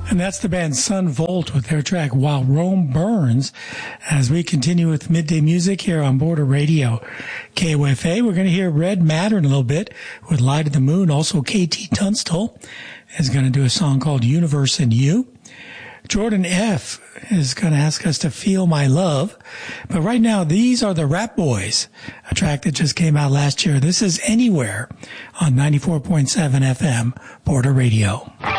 And that's the band Sun Volt with their track While Rome Burns. As we continue with Midday Music here on Border Radio KOFA, we're going to hear Red Matter in a little bit with Light of the Moon. Also, KT Tunstall is going to do a song called Universe in You. Jordan F. is going to ask us to Feel My Love. But right now, these are the Rap Boys, a track that just came out last year. This is Anywhere on 94.7 FM, Border Radio.